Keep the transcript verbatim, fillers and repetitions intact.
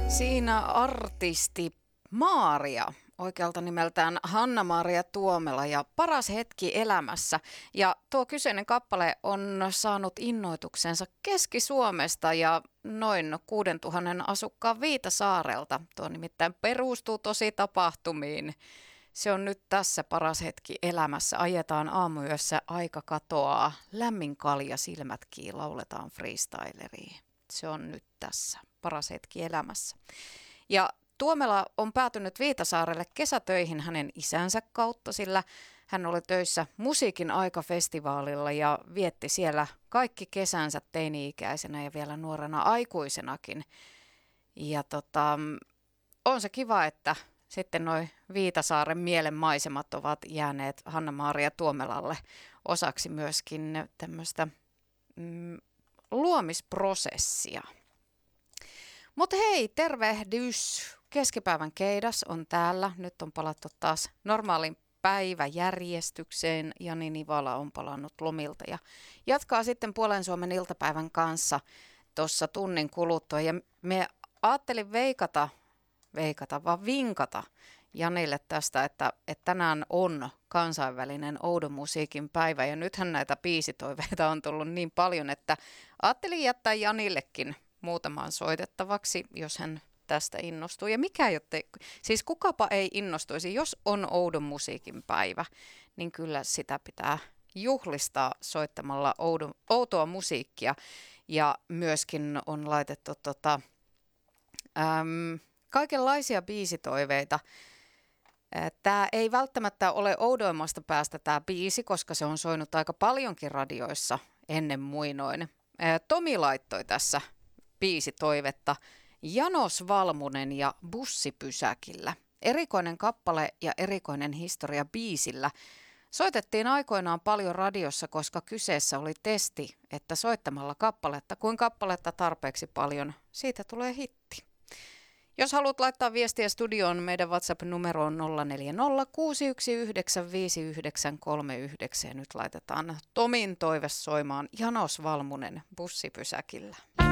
Siinä artisti Maaria, oikealta nimeltään Hanna-Maria Tuomela ja Paras hetki elämässä. Ja tuo kyseinen kappale on saanut innoituksensa Keski-Suomesta ja noin kuudentuhannen asukkaan Viitasaarelta. Tuo nimittäin perustuu tosi tapahtumiin. Se on nyt tässä Paras hetki elämässä. Ajetaan aamuyössä, aika katoaa, lämmin kalja, silmät kiinni, lauletaan freestyleria. Se on nyt tässä Paras hetki elämässä. Ja Tuomela on päätynyt Viitasaarelle kesätöihin hänen isänsä kautta, sillä hän oli töissä Musiikin aika-festivaalilla ja vietti siellä kaikki kesänsä teini-ikäisenä ja vielä nuorena aikuisenakin. Ja tota, on se kiva, että sitten noi Viitasaaren mielen maisemat ovat jääneet Hanna-Maria Tuomelalle osaksi myöskin tämmöistä mm, luomisprosessia. Mutta hei, tervehdys! Keskipäivän keidas on täällä. Nyt on palattu taas normaalin päiväjärjestykseen. Jani Nivala on palannut lomilta ja jatkaa sitten Puolen Suomen iltapäivän kanssa tuossa tunnin kuluttua. Ja me ajattelin veikata, veikata vaan vinkata Janille tästä, että, että tänään on kansainvälinen oudon musiikin päivä. Ja nythän näitä biisitoiveita on tullut niin paljon, että ajattelin jättää Janillekin muutamaan soitettavaksi, jos hän tästä innostuu. Ja mikä jotte, siis kukapa ei innostuisi, jos on oudon musiikin päivä, niin kyllä sitä pitää juhlistaa soittamalla oudon, outoa musiikkia. Ja myöskin on laitettu tota, äm, kaikenlaisia biisitoiveita. Tämä ei välttämättä ole oudoimmasta päästä tämä biisi, koska se on soinut aika paljonkin radioissa ennen muinoin. Tomi laittoi tässä biisitoivetta Janos Valmunen ja Bussipysäkillä. Erikoinen kappale ja erikoinen historia biisillä. Soitettiin aikoinaan paljon radiossa, koska kyseessä oli testi, että soittamalla kappaletta kuin kappaletta tarpeeksi paljon, siitä tulee hitti. Jos haluat laittaa viestiä studioon, meidän WhatsApp-numero on nolla neljä nolla kuusi yksi yhdeksän viisi yhdeksän kolme yhdeksän. Nyt laitetaan Tomin toive soimaan Janos Valmunen Bussipysäkillä.